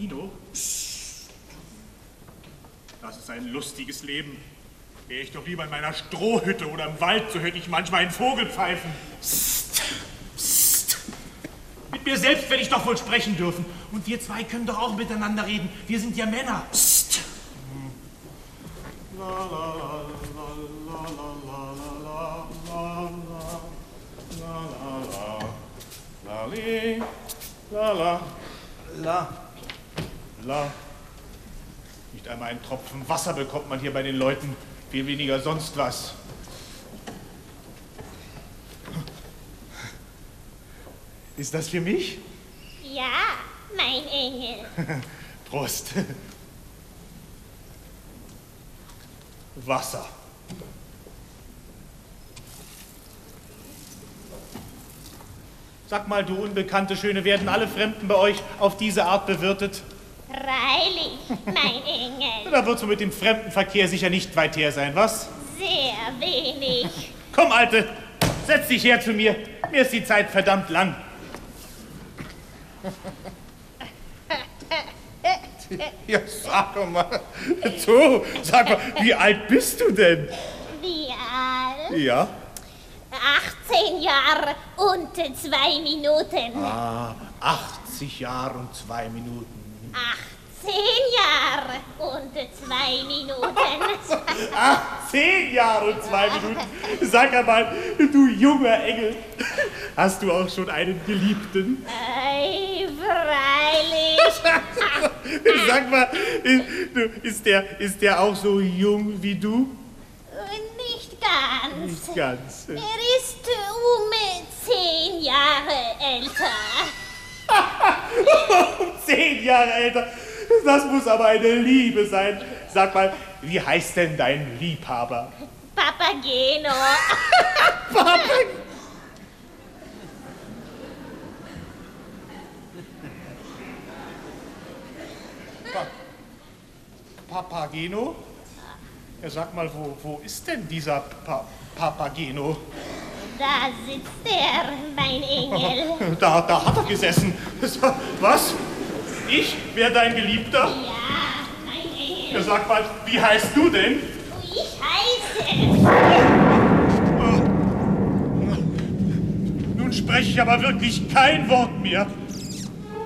Papageno? Das ist ein lustiges Leben. Wäre ich doch lieber in meiner Strohhütte oder im Wald, so hätte ich manchmal einen Vogel pfeifen. Psst, psst. Mit mir selbst werde ich doch wohl sprechen dürfen. Und wir zwei können doch auch miteinander reden. Wir sind ja Männer. Psst. La, la, la, la, la, la, la, la, la, la, la, la. Nicht einmal einen Tropfen Wasser bekommt man hier bei den Leuten, viel weniger sonst was. Ist das für mich? Ja, mein Engel. Prost. Wasser. Sag mal, du unbekannte Schöne, werden alle Fremden bei euch auf diese Art bewirtet? Freilich, mein Engel. Da wird so mit dem Fremdenverkehr sicher nicht weit her sein, was? Sehr wenig. Komm, Alte, setz dich her zu mir. Mir ist die Zeit verdammt lang. Ja, sag mal, wie alt bist du denn? Wie alt? Ja. 18 Jahre und 2 Minuten. Ah, 80 Jahre und 2 Minuten. 18 Jahre und 2 Minuten. 10 Jahre und 2 Minuten. Sag einmal, du junger Engel, hast du auch schon einen Geliebten? Ei, freilich. Sag mal, ist der auch so jung wie du? Nicht ganz. Nicht ganz. Er ist 10 Jahre älter. 10 Jahre älter. Das muss aber eine Liebe sein. Sag mal, wie heißt denn dein Liebhaber? Papageno. Papageno? Ja, sag mal, wo ist denn dieser Papageno? Da sitzt er, mein Engel. Da hat er gesessen. Was? Ich wär dein Geliebter? Ja, mein Engel. Ja, sag mal, wie heißt du denn? Ich heiße. Nun spreche ich aber wirklich kein Wort mehr.